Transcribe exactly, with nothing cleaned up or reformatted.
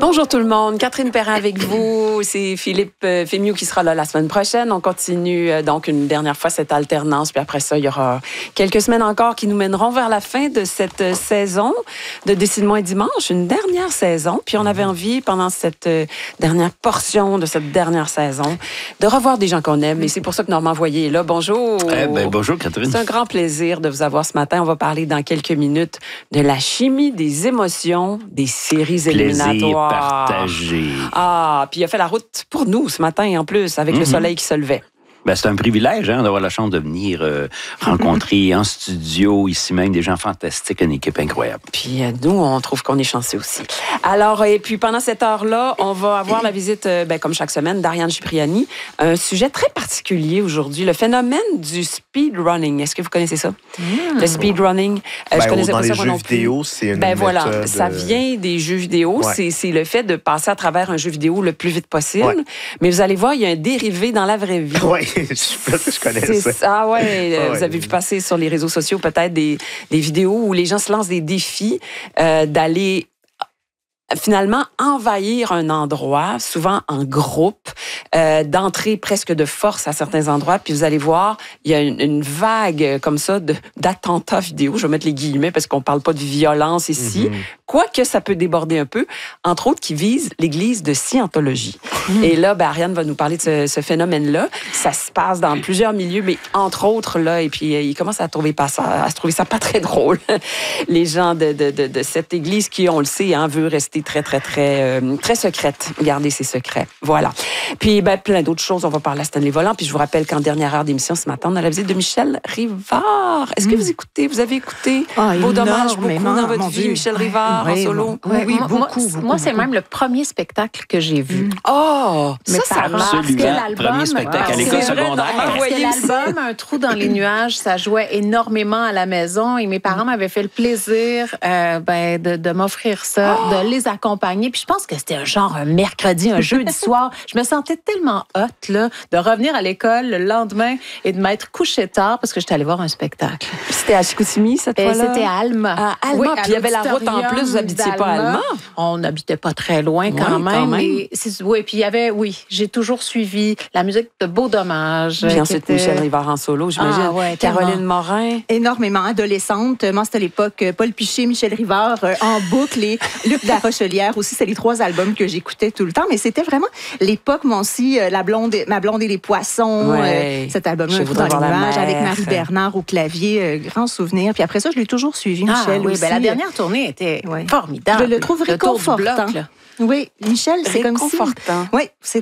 Bonjour tout le monde, Catherine Perrin avec vous. C'est Philippe euh, Fémieux qui sera là la semaine prochaine. On continue euh, donc une dernière fois cette alternance, puis après ça, il y aura quelques semaines encore qui nous mèneront vers la fin de cette euh, saison de Décide-moi dimanche, une dernière saison. Puis on avait envie, pendant cette euh, dernière portion de cette dernière saison, de revoir des gens qu'on aime. Et c'est pour ça que Normand Voyer est là. Bonjour. Eh ben, bonjour Catherine. C'est un grand plaisir de vous avoir ce matin. On va parler dans quelques minutes de la chimie des émotions, des séries Plaisir éliminatoires. partagé. Ah, puis il a fait la route pour nous ce matin en plus, avec mm-hmm. le soleil qui se levait. Ben, c'est un privilège hein, d'avoir la chance de venir euh, rencontrer en studio, ici même, des gens fantastiques, une équipe incroyable. Puis euh, nous, on trouve qu'on est chanceux aussi. Alors, et puis pendant cette heure-là, on va avoir la visite, euh, ben, comme chaque semaine, d'Ariane Cipriani. Un sujet très particulier aujourd'hui, le phénomène du speedrunning. Est-ce que vous connaissez ça? Mmh. Le speedrunning. Euh, ben, je connaissais dans pas les ça, jeux vidéo, c'est une ben, voilà, méthode... ça vient des jeux vidéo. Ouais. C'est, c'est le fait de passer à travers un jeu vidéo le plus vite possible. Ouais. Mais vous allez voir, il y a un dérivé dans la vraie vie. Oui. Je connais c'est ça. ça, ouais. Ah, vous ouais. avez vu passer sur les réseaux sociaux peut-être des, des vidéos où les gens se lancent des défis euh, d'aller finalement envahir un endroit, souvent en groupe, euh, d'entrer presque de force à certains endroits. Puis vous allez voir, il y a une, une vague comme ça de, d'attentats vidéo. Je vais mettre les guillemets parce qu'on parle pas de violence ici. Mm-hmm. Quoique ça peut déborder un peu, entre autres qui vise l'église de Scientologie. Mm-hmm. Et là, ben, Ariane va nous parler de ce, ce phénomène-là. Ça se passe dans plusieurs milieux, mais entre autres, là, et puis euh, il commence à trouver pas ça, à se trouver ça pas très drôle. Les gens de, de, de, de cette église qui, on le sait, hein, veut rester très, très, très, euh, très secrète. Garder ses secrets. Voilà. Puis, ben, plein d'autres choses. On va parler à Stanley Volant. Puis, je vous rappelle qu'en dernière heure d'émission ce matin, on a la visite de Michel Rivard. Est-ce que vous écoutez, vous avez écouté oh, Beau Dommage, beaucoup dans votre vie, Dieu. Michel Rivard, oui, en solo? Oui, oui, moi, beaucoup, moi, beaucoup. Moi, c'est même le premier spectacle que j'ai vu. Oh! Mais ça, ça marche. Absolument. Premier spectacle à l'école secondaire. Parce que l'album Un trou dans les nuages, ça jouait énormément à la maison et mes parents m'avaient fait le plaisir euh, ben, de, de m'offrir ça, oh! de les accompagner. Puis je pense que c'était un genre un mercredi, un jeudi soir. Je me sentais tellement hot là, de revenir à l'école le lendemain et de m'être couchée tard parce que j'étais allée voir un spectacle. C'était à Chicoutimi cette et fois-là? C'était à Alma. À Alma, oui, puis il y avait la route en plus, vous n'habitiez pas à Alma? On n'habitait pas très loin quand oui, même. Quand même. Mais c'est, oui, puis il y avait, oui, j'ai toujours suivi la musique de Beau Dommage. Puis ensuite, était... Michel Rivard en solo, j'imagine. Ah, ouais, Caroline tellement. Morin. Énormément, adolescente. Moi, c'était à l'époque Paul Piché, Michel Rivard, euh, en boucle. Et Luc Darrochelière aussi, c'est les trois albums que j'écoutais tout le temps. Mais c'était vraiment l'époque, moi aussi, euh, la blonde, Ma blonde et les poissons. Ouais. Euh, cet album-là, Un trou dans les nuages, avec Marie Bernard au clavier. Euh, grand souvenir. Puis après ça, je l'ai toujours suivi, Michel. Ah, oui, aussi. ben, la dernière tournée était ouais. formidable. Je le trouve réconfortant. Le oui, Michel, c'est comme réconfortant. si... Oui, c'est